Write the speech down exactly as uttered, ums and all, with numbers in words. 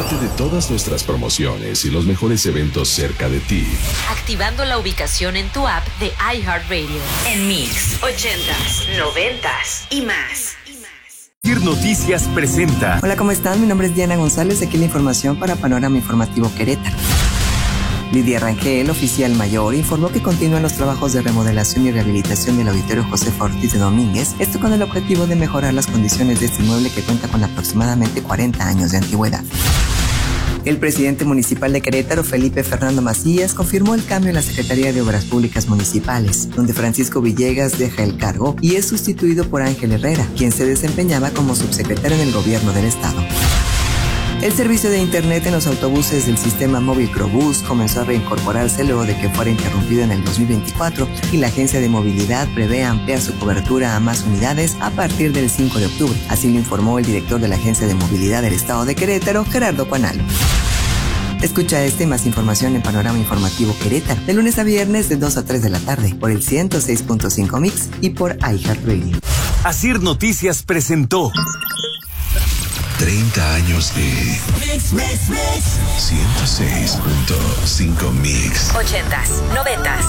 Entérate de todas nuestras promociones y los mejores eventos cerca de ti. Activando la ubicación en tu app de iHeartRadio. En Mix, ochentas, noventas y más. Asir Noticias presenta. Hola, ¿cómo están? Mi nombre es Diana González. Aquí la información para Panorama Informativo Querétaro. Lidia Rangel, oficial mayor, informó que continúan los trabajos de remodelación y rehabilitación del auditorio Josefa Ortiz de Domínguez, esto con el objetivo de mejorar las condiciones de este inmueble que cuenta con aproximadamente cuarenta años de antigüedad. El presidente municipal de Querétaro, Felipe Fernando Macías, confirmó el cambio en la Secretaría de Obras Públicas Municipales, donde Francisco Villegas deja el cargo y es sustituido por Ángel Herrera, quien se desempeñaba como subsecretario en el gobierno del estado. El servicio de internet en los autobuses del sistema móvil Crobús comenzó a reincorporarse luego de que fuera interrumpido en el dos mil veinticuatro y la Agencia de Movilidad prevé ampliar su cobertura a más unidades a partir del cinco de octubre. Así lo informó el director de la Agencia de Movilidad del Estado de Querétaro, Gerardo Cuanalo. Escucha este y más información en Panorama Informativo Querétaro, de lunes a viernes de dos a tres de la tarde, por el ciento seis punto cinco Mix y por iHeartRadio. Asir Noticias presentó treinta años de Mix, Mix, Mix. ciento seis punto cinco Mix. Ochentas, noventas.